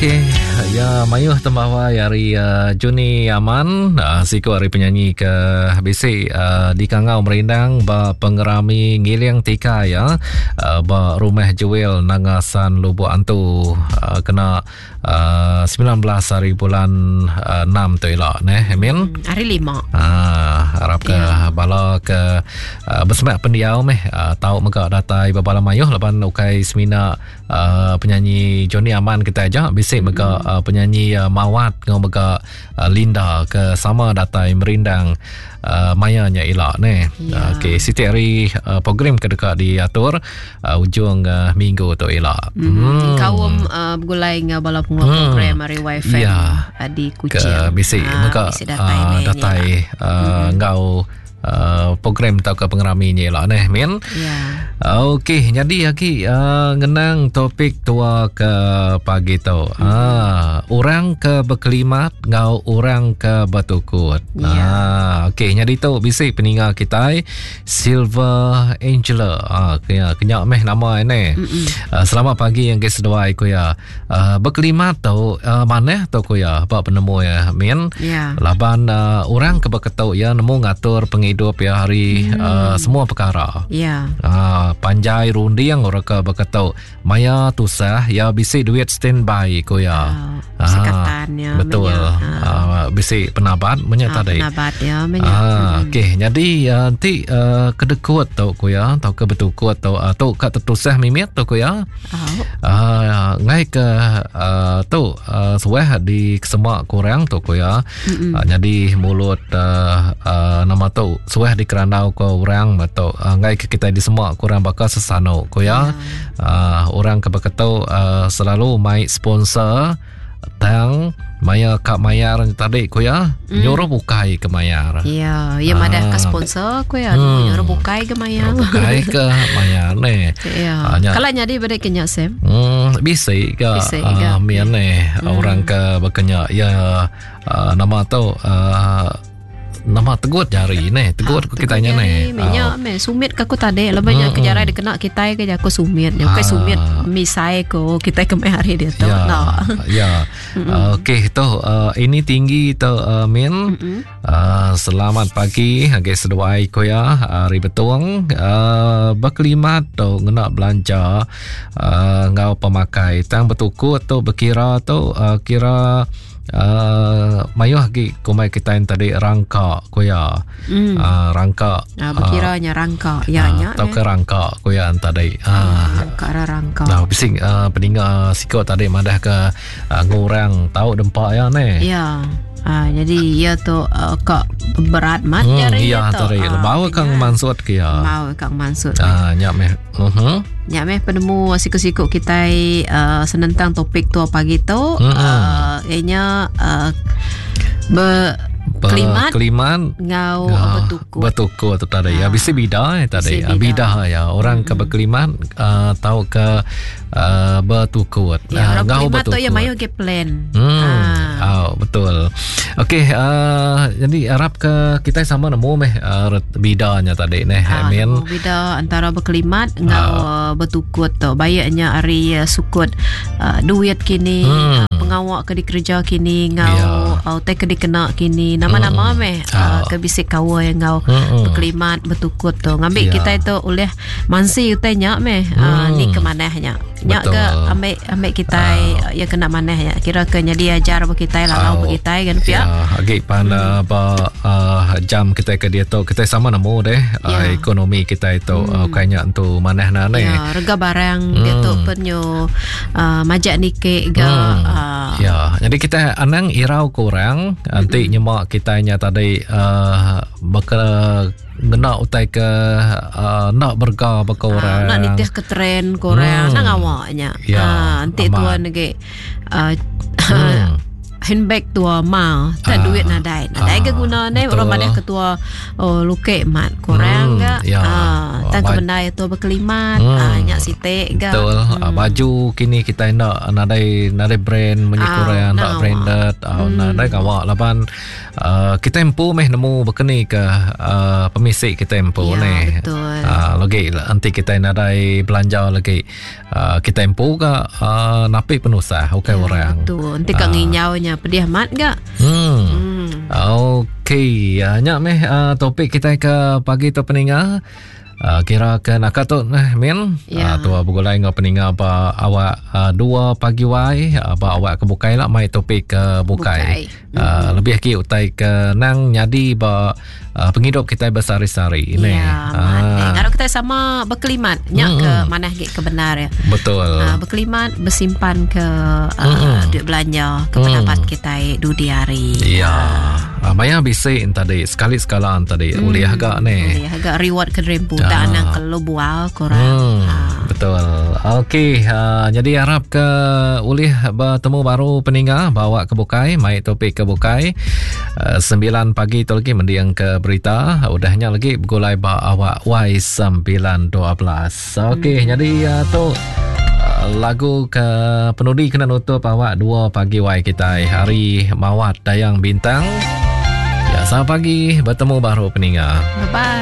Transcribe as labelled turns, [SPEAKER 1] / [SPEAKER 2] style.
[SPEAKER 1] Okey, ya mayuh tembawa hari Juni Aman, siku hari penyanyi ke BC di Kangau merindang ba pengerami ngiling tika ya, ba rumah jewel Nangasan Lubuk Antu kena 19 hari bulan 6 tu elok neh Amin.
[SPEAKER 2] Hari 5.
[SPEAKER 1] Harap ke bala ke bersemak pendiau meh tahu mega datai babala mayuh laban ukai semina penyanyi Johnny Aman kita aja bisik mega penyanyi Mawat ngau mega Linda ke sama datai merindang mayanya elok ne. Okey, setiap hari program ke dekat diatur ujung minggu tu elok.
[SPEAKER 2] Kawam bergulai ngau bala program hari WiFi di Kuching.
[SPEAKER 1] Ke bisik mega datai ngau program tau ke pengeraminya lah neh Min. Okey, jadi aki ngenang topik tua ke pagi tu. Orang ke berkelimat ngau orang ke bertukut. Okey, jadi tu bisik peninggal kita Silver Angela. Kenyak meh nama ini. Selamat pagi yang guys doa aku ya. Berkelimat tu mana tu aku ya apa penemu ya Min. Laban orang ke berketau ya nemu ngatur hidup ya hari semua perkara. Panjai runding orang ke berkata maya tusah ya bisi duit standby ko ya.
[SPEAKER 2] Sekatannya
[SPEAKER 1] betul. Bisi penabat menyata dai.
[SPEAKER 2] Penabat ya menyata.
[SPEAKER 1] Okey, jadi nanti kedekut tau ko ya, tau ke betukut tau atau kat tertusah mimit tau ko ya. Ngai ke tu suah di semua kurang tau ko ya. Jadi mulut nama tu suah di kerandau ko orang betul ngai ke kita di semua kurang bakal sesano ko ya. Orang ke bakatau selalu mai sponsor tang maya kak mayar tadi ko ya nyuruh bukai ke mayar.
[SPEAKER 2] Ya ada ke sponsor ko ya nyuruh bukai ke mayar.
[SPEAKER 1] Bukai ke mayar ne.
[SPEAKER 2] Kalau nyadi bade kenya sem.
[SPEAKER 1] Bisa ke mian ne orang ke bakanya ya nama tu nama tegut jari ni tegut kita nya ni
[SPEAKER 2] minyak me sumit ka ko tade la banyak kejarai dikena kita ke jako sumit nya sumit misai ko kita ke hari dia tu okey tu ini tinggi tu Min. Selamat pagi guys doai ko ya hari betuang berkelimat tu ngena belanja ngau pemakai tang betukut tu berkira tu kira mayuh gi kumai kita yang tadi rangka ko ya. Rangka berkiranya rangka ya nya
[SPEAKER 1] tau ke rangka ko ya tadi
[SPEAKER 2] rangka
[SPEAKER 1] bising peninga siko tadi madah ke ngurang tahu dempak ya ne
[SPEAKER 2] jadi ya tu kak berat mat jari
[SPEAKER 1] ya tadi bawa kang mansut ke ya
[SPEAKER 2] bawa kang mansut
[SPEAKER 1] nyak meh
[SPEAKER 2] nyak meh penemu siku-siku kita senentang topik tu pagi tu ianya keliman ngau betukut tu tadi ya bisa bida tadi bida ya orang ke berkeliman tahu ke bertukut ngau betukut tu ya mayu ke plan
[SPEAKER 1] betul. Okey, jadi harap ke kita sama nemu meh bidanya tadi neh Amin.
[SPEAKER 2] Bida antara berkelimat ngau betukut tu bayaknya hari sukut duit kini pengawak ke dikerja kini ngau te ke dikena kini nama-nama meh ke bisik kawa yang ngau berkelimat betukut tu ngambil kita itu oleh mansi utanya meh ni ke manahnya nyak ke ambil kita ya kena manah ya kira ke jadi ajar kita lalau kita kan pia
[SPEAKER 1] agak pada jam kita ke dia tu kita sama nemu deh ekonomi kita itu kayaknya untuk manah nane
[SPEAKER 2] harga barang dia tu penyo majak nike
[SPEAKER 1] jadi kita anang irau kurang nanti nyemak kitanya tadi bakal ngena utai ke nak berga berkorang
[SPEAKER 2] nak nitih ke tren korang nak awaknya nanti tuan lagi handbag tua mal tak duit nadai ke guna ni orang mana ketua luke mat korang ga tak ke benda itu berkelimat nyak sitek ga
[SPEAKER 1] betul baju kini kita nak nadai brand menyikurang nak branded nadai kawak lapan kita empu nemu berkeni ke pemisik kita empu ni.
[SPEAKER 2] Betul.
[SPEAKER 1] Lagi nanti kita nadai belanja lagi kita empu ke napi penusah orang.
[SPEAKER 2] Betul. Nanti kak nginyaunya pedih mat gak?
[SPEAKER 1] Okey, nyak topik kita ke pagi tu peninga. Kira ke nak tu min tua begulai ngau peninga apa awak 2 pagi wai apa awak ke bukai lah mai topik ke bukai. Lebih ki utai ke nang nyadi ba penghidup kita bersari-sari ni.
[SPEAKER 2] Kalau kita sama berkelimat nyak ke mana ke benar ya.
[SPEAKER 1] Betul.
[SPEAKER 2] Berkelimat bersimpan ke duit belanja ke pendapat kita di hari.
[SPEAKER 1] Ya. Maya bisik tadi sekali-sekalan tadi uli agak ni.
[SPEAKER 2] Uli agak reward ke rempu tak nak kalau bual korang.
[SPEAKER 1] Betul. Okey, jadi harap ke uli bertemu baru peninga bawa ke bukai mai topik ke bukai 9 pagi tu lagi mendiang ke berita udahnya lagi bergulai ba awak Y912. Okey, jadi tu lagu ke penudi kena nutup awak 2 pagi Y kita hari Mawat Dayang Bintang. Ya, selamat pagi bertemu baru peninga.
[SPEAKER 2] Bye bye.